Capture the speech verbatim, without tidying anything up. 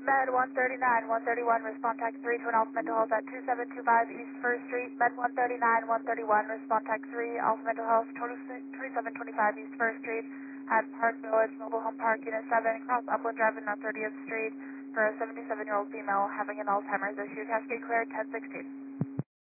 Med one thirty-nine, one thirty-one, respond text three to an Alpha Mental Health at two seven two five East First Street. Med one thirty-nine, one thirty-one, respond text three, Alpha Mental Health, twenty-seven twenty-five East First Street at Park Village, Mobile Home Park, Unit seven, cross Upland Drive and North thirtieth Street for a seventy-seven-year-old female having an Alzheimer's issue. Cascade cleared ten sixteen.